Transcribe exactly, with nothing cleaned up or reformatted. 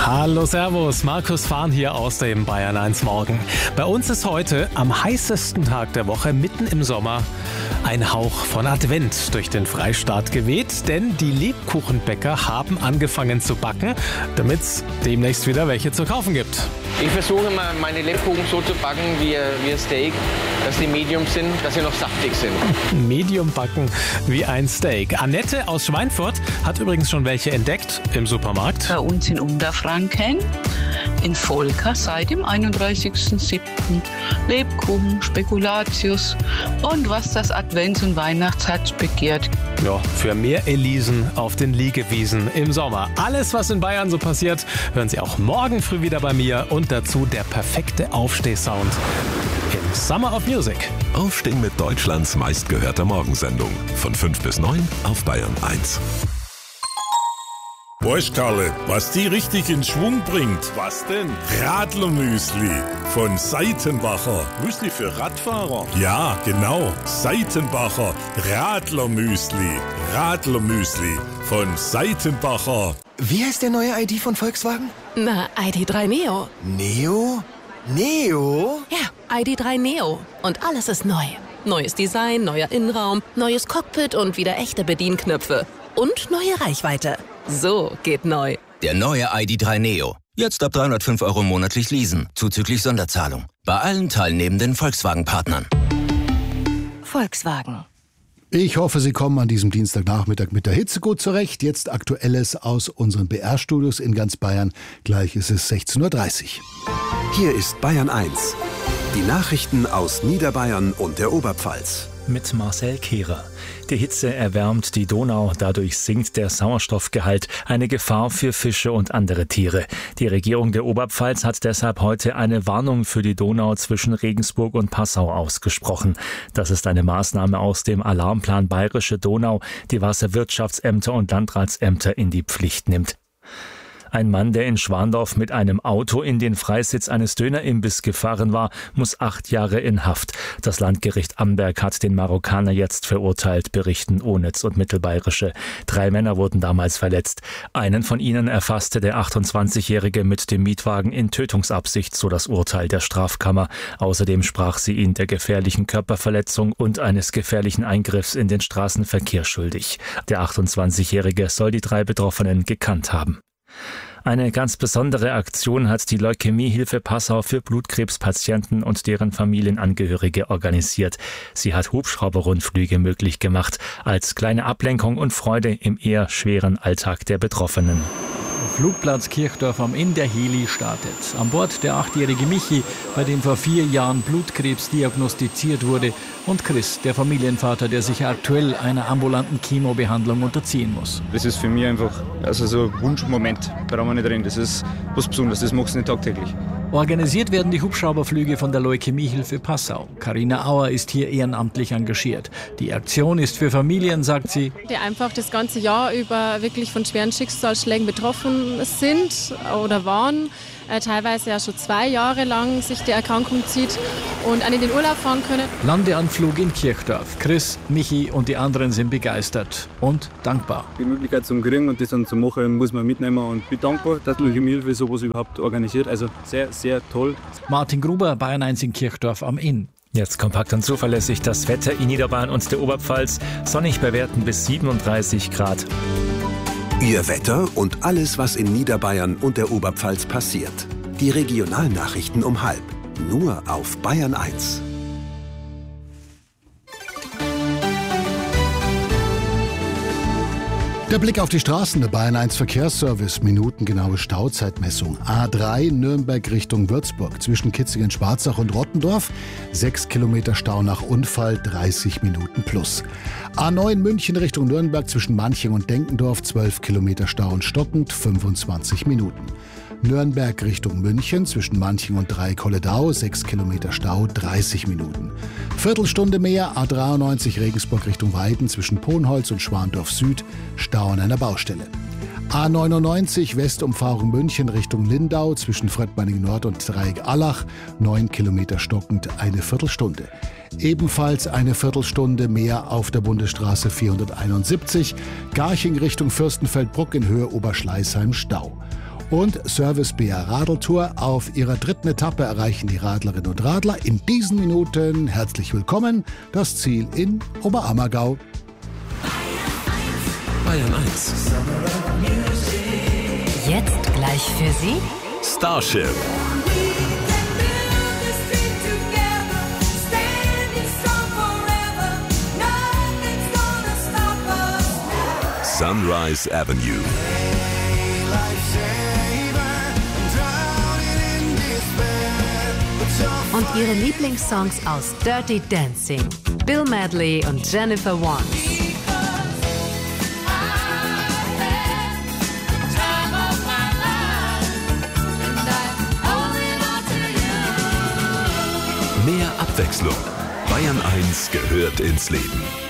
Hallo, servus, Markus Fahn hier aus dem Bayern eins Morgen. Bei uns ist heute am heißesten Tag der Woche, mitten im Sommer, ein Hauch von Advent durch den Freistaat geweht, denn die Lebkuchenbäcker haben angefangen zu backen, damit es demnächst wieder welche zu kaufen gibt. Ich versuche immer, meine Lebkuchen so zu backen wie, wie ein Steak, dass die Medium sind, dass sie noch saftig sind. Medium backen wie ein Steak. Annette aus Schweinfurt hat übrigens schon welche entdeckt im Supermarkt. Bei uns in Unterfranken, in Volker, seit dem einunddreißigsten siebten Lebkuchen, Spekulatius und was das Advents- und Weihnachtsherz begehrt. Ja, für mehr Elisen auf den Liegewiesen im Sommer. Alles, was in Bayern so passiert, hören Sie auch morgen früh wieder bei mir und dazu der perfekte Aufstehsound im Summer of Music. Aufstehen mit Deutschlands meistgehörter Morgensendung. Von fünf bis neun auf Bayern eins. Weißt Karle, was die richtig in Schwung bringt? Was denn? Radlermüsli von Seitenbacher. Müsli für Radfahrer? Ja, genau. Seitenbacher Radlermüsli. Radlermüsli von Seitenbacher. Wie heißt der neue I D von Volkswagen? Na, I D drei Neo. Neo? Neo? Ja, I D drei Neo. Und alles ist neu. Neues Design, neuer Innenraum, neues Cockpit und wieder echte Bedienknöpfe. Und neue Reichweite. So geht neu. Der neue I D drei Neo. Jetzt ab dreihundertfünf Euro monatlich leasen, zuzüglich Sonderzahlung. Bei allen teilnehmenden Volkswagen-Partnern. Volkswagen. Ich hoffe, Sie kommen an diesem Dienstagnachmittag mit der Hitze gut zurecht. Jetzt Aktuelles aus unseren B R-Studios in ganz Bayern. Gleich ist es sechzehn Uhr dreißig. Hier ist Bayern eins. Die Nachrichten aus Niederbayern und der Oberpfalz. Mit Marcel Kehrer. Die Hitze erwärmt die Donau, dadurch sinkt der Sauerstoffgehalt, eine Gefahr für Fische und andere Tiere. Die Regierung der Oberpfalz hat deshalb heute eine Warnung für die Donau zwischen Regensburg und Passau ausgesprochen. Das ist eine Maßnahme aus dem Alarmplan Bayerische Donau, die Wasserwirtschaftsämter und Landratsämter in die Pflicht nimmt. Ein Mann, der in Schwandorf mit einem Auto in den Freisitz eines Dönerimbiss gefahren war, muss acht Jahre in Haft. Das Landgericht Amberg hat den Marokkaner jetzt verurteilt, berichten O-Netz und Mittelbayerische. Drei Männer wurden damals verletzt. Einen von ihnen erfasste der achtundzwanzigjährige mit dem Mietwagen in Tötungsabsicht, so das Urteil der Strafkammer. Außerdem sprach sie ihn der gefährlichen Körperverletzung und eines gefährlichen Eingriffs in den Straßenverkehr schuldig. Der achtundzwanzigjährige soll die drei Betroffenen gekannt haben. Eine ganz besondere Aktion hat die Leukämiehilfe Passau für Blutkrebspatienten und deren Familienangehörige organisiert. Sie hat Hubschrauberrundflüge möglich gemacht, als kleine Ablenkung und Freude im eher schweren Alltag der Betroffenen. Flugplatz Kirchdorf am Inn der Heli startet. An Bord der achtjährige Michi, bei dem vor vier Jahren Blutkrebs diagnostiziert wurde, und Chris, der Familienvater, der sich aktuell einer ambulanten Chemobehandlung unterziehen muss. Das ist für mich einfach also so ein Wunschmoment. Da brauchen wir nicht drin. Das ist was Besonderes, das machst du nicht tagtäglich. Organisiert werden die Hubschrauberflüge von der Leukämiehilfe Passau. Carina Auer ist hier ehrenamtlich engagiert. Die Aktion ist für Familien, sagt sie, die einfach das ganze Jahr über wirklich von schweren Schicksalsschlägen betroffen sind oder waren. Äh, teilweise ja schon zwei Jahre lang sich die Erkrankung zieht und an in den Urlaub fahren können. Landeanflug in Kirchdorf. Chris, Michi und die anderen sind begeistert und dankbar. Die Möglichkeit zum Kriegen und das dann zu machen, muss man mitnehmen und bin dankbar, dass die Leukämiehilfe sowas überhaupt organisiert. Also sehr, sehr toll. Martin Gruber, Bayern eins in Kirchdorf am Inn. Jetzt kompakt und zuverlässig das Wetter in Niederbayern und der Oberpfalz. Sonnig bei Werten bis siebenunddreißig Grad. Ihr Wetter und alles, was in Niederbayern und der Oberpfalz passiert. Die Regionalnachrichten um halb. Nur auf Bayern eins. Der Blick auf die Straßen, der Bayern eins Verkehrsservice, minutengenaue Stauzeitmessung. A drei Nürnberg Richtung Würzburg, zwischen Kitzingen-Sparzach und Rottendorf. sechs Kilometer Stau nach Unfall, dreißig Minuten plus. A neun München Richtung Nürnberg, zwischen Manching und Denkendorf, zwölf Kilometer Stau und stockend, fünfundzwanzig Minuten. Nürnberg Richtung München, zwischen Manching und Dreieck-Holledau, sechs Kilometer Stau, dreißig Minuten. Viertelstunde mehr, A dreiundneunzig Regensburg Richtung Weiden, zwischen Ponholz und Schwandorf Süd, Stau an einer Baustelle. A neunundneunzig Westumfahrung München Richtung Lindau, zwischen Fröttmanning Nord und Dreieck-Allach, neun Kilometer stockend, eine Viertelstunde. Ebenfalls eine Viertelstunde mehr auf der Bundesstraße vierhunderteinundsiebzig, Garching Richtung Fürstenfeldbruck in Höhe Oberschleißheim Stau. Und Service B R Radeltour. Auf ihrer dritten Etappe erreichen die Radlerinnen und Radler in diesen Minuten, herzlich willkommen, das Ziel in Oberammergau. Bayern eins. Jetzt gleich für Sie Starship. Sunrise Avenue. und Ihre Lieblingssongs aus Dirty Dancing, Bill Medley und Jennifer Warnes. Mehr Abwechslung. Bayern eins gehört ins Leben.